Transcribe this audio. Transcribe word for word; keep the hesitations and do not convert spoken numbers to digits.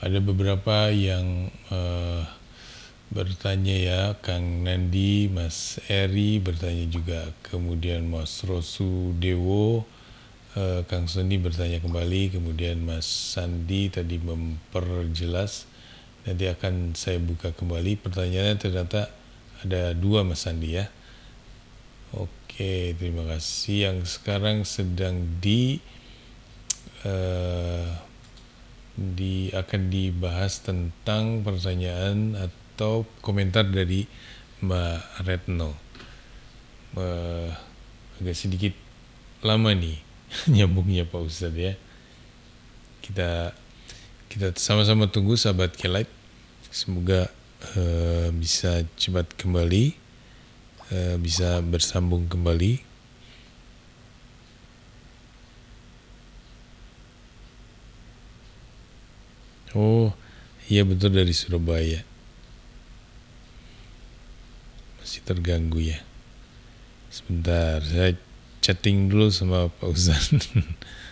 ada beberapa yang uh, bertanya ya, Kang Nandi, Mas Eri bertanya juga, kemudian Mas Rosu Dewo, uh, Kang Sony bertanya kembali, kemudian Mas Sandi tadi memperjelas. Nanti akan saya buka kembali pertanyaannya, ternyata ada dua Mas Sandi ya. Oke, terima kasih. Yang sekarang sedang di uh, di akan dibahas tentang pertanyaan atau komentar dari Mbak Retno. Uh, agak sedikit lama nih nyambungnya Pak Ustadz ya. Kita kita sama-sama tunggu sahabat Kelight. Semoga uh, bisa cepat kembali, uh, bisa bersambung kembali. Oh, iya betul, dari Surabaya. Masih terganggu ya. Sebentar, saya chatting dulu sama Pak Ustadz.